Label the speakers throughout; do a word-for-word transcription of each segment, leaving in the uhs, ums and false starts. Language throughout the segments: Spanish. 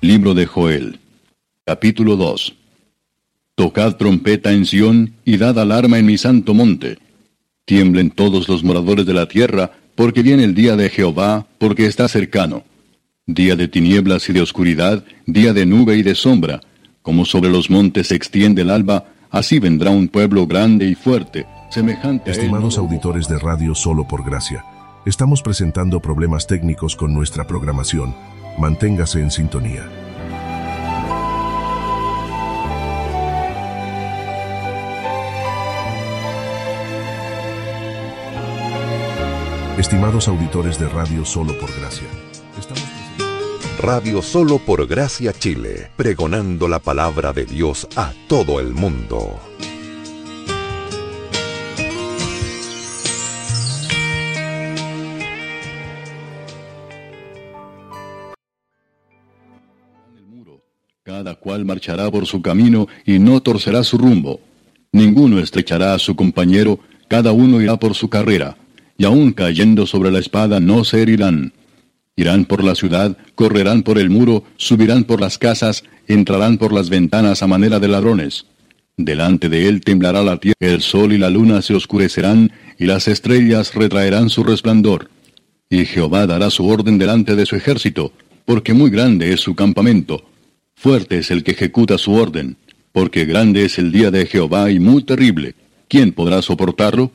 Speaker 1: Libro de Joel. Capítulo dos. Tocad trompeta en Sión, y dad alarma en mi santo monte. Tiemblen todos los moradores de la tierra, porque viene el día de Jehová, porque está cercano. Día de tinieblas y de oscuridad, día de nube y de sombra. Como sobre los montes se extiende el alba, así vendrá un pueblo grande y fuerte, semejante a él.
Speaker 2: Estimados auditores de Radio Solo por Gracia, estamos presentando problemas técnicos con nuestra programación. Manténgase en sintonía. Estimados auditores de Radio Solo por Gracia, estamos
Speaker 3: Radio Solo por Gracia Chile, pregonando la palabra de Dios a todo el mundo.
Speaker 1: Cada cual marchará por su camino y no torcerá su rumbo. Ninguno estrechará a su compañero, cada uno irá por su carrera, y aun cayendo sobre la espada no se herirán. Irán por la ciudad, correrán por el muro, subirán por las casas, entrarán por las ventanas a manera de ladrones. Delante de él temblará la tierra, el sol y la luna se oscurecerán, y las estrellas retraerán su resplandor. Y Jehová dará su orden delante de su ejército, porque muy grande es su campamento. Fuerte es el que ejecuta su orden, porque grande es el día de Jehová y muy terrible. ¿Quién podrá soportarlo?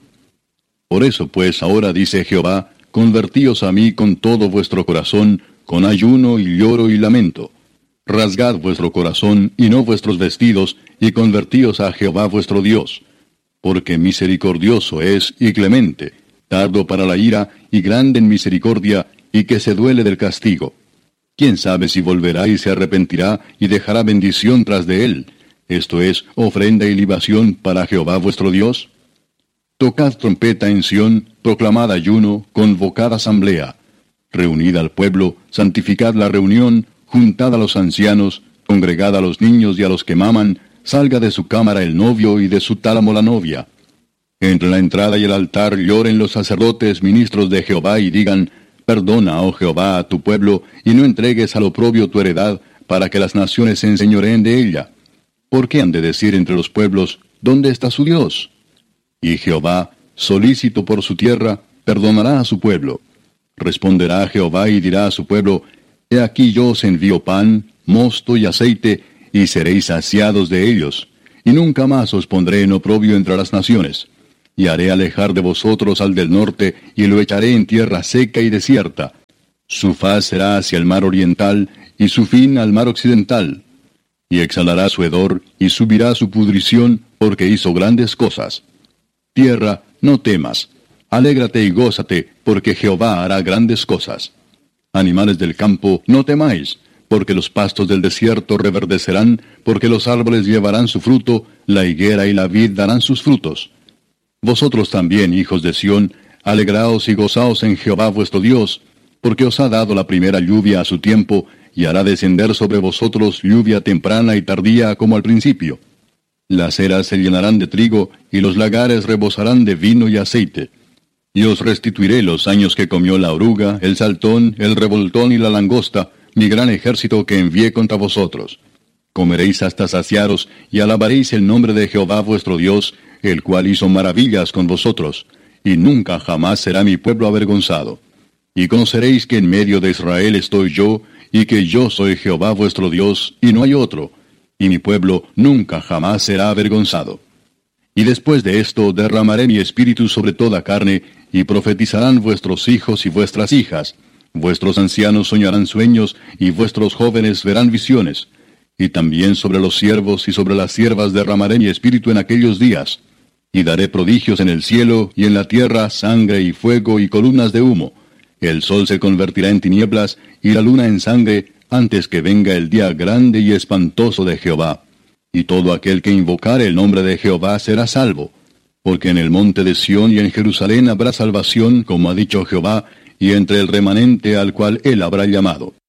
Speaker 1: Por eso pues ahora dice Jehová, convertíos a mí con todo vuestro corazón, con ayuno y lloro y lamento. Rasgad vuestro corazón y no vuestros vestidos, y convertíos a Jehová vuestro Dios. Porque misericordioso es y clemente, tardo para la ira y grande en misericordia, y que se duele del castigo. ¿Quién sabe si volverá y se arrepentirá y dejará bendición tras de él? Esto es, ofrenda y libación para Jehová vuestro Dios. Tocad trompeta en Sión, proclamad ayuno, convocad asamblea. Reunid al pueblo, santificad la reunión, juntad a los ancianos, congregad a los niños y a los que maman, salga de su cámara el novio y de su tálamo la novia. Entre la entrada y el altar lloren los sacerdotes, ministros de Jehová, y digan, perdona, oh Jehová, a tu pueblo, y no entregues al oprobio tu heredad, para que las naciones se enseñoreen de ella. ¿Por qué han de decir entre los pueblos, ¿dónde está su Dios? Y Jehová, solícito por su tierra, perdonará a su pueblo. Responderá Jehová y dirá a su pueblo, he aquí yo os envío pan, mosto y aceite, y seréis saciados de ellos, y nunca más os pondré en oprobio entre las naciones. Y haré alejar de vosotros al del norte, y lo echaré en tierra seca y desierta. Su faz será hacia el mar oriental, y su fin al mar occidental. Y exhalará su hedor, y subirá su pudrición, porque hizo grandes cosas. Tierra, no temas, alégrate y gózate, porque Jehová hará grandes cosas. Animales del campo, no temáis, porque los pastos del desierto reverdecerán, porque los árboles llevarán su fruto, la higuera y la vid darán sus frutos. Vosotros también, hijos de Sión, alegraos y gozaos en Jehová vuestro Dios, porque os ha dado la primera lluvia a su tiempo, y hará descender sobre vosotros lluvia temprana y tardía como al principio. Las eras se llenarán de trigo, y los lagares rebosarán de vino y aceite. Y os restituiré los años que comió la oruga, el saltón, el revoltón y la langosta, mi gran ejército que envié contra vosotros. Comeréis hasta saciaros, y alabaréis el nombre de Jehová vuestro Dios, el cual hizo maravillas con vosotros, y nunca jamás será mi pueblo avergonzado. Y conoceréis que en medio de Israel estoy yo, y que yo soy Jehová vuestro Dios, y no hay otro, y mi pueblo nunca jamás será avergonzado. Y después de esto derramaré mi espíritu sobre toda carne, y profetizarán vuestros hijos y vuestras hijas, vuestros ancianos soñarán sueños, y vuestros jóvenes verán visiones. Y también sobre los siervos y sobre las siervas derramaré mi espíritu en aquellos días. Y daré prodigios en el cielo y en la tierra, sangre y fuego y columnas de humo. El sol se convertirá en tinieblas y la luna en sangre, antes que venga el día grande y espantoso de Jehová. Y todo aquel que invocare el nombre de Jehová será salvo. Porque en el monte de Sión y en Jerusalén habrá salvación, como ha dicho Jehová, y entre el remanente al cual él habrá llamado.